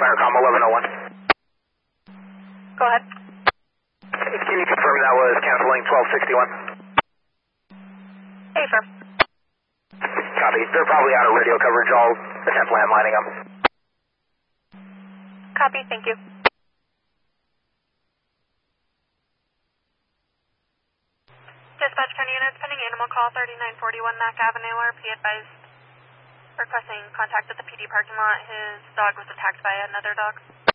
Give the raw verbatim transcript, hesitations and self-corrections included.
Intercom eleven oh one. Go ahead. Can you confirm that was canceling twelve sixty-one? Hey, sir. Copy. They're probably out of radio coverage. I'll attempt landlining them. Copy, thank you. Dispatch County units pending animal call thirty-nine forty-one Mac Avenue. R P advised requesting contact at the P D parking lot. His dog was attacked by another dog.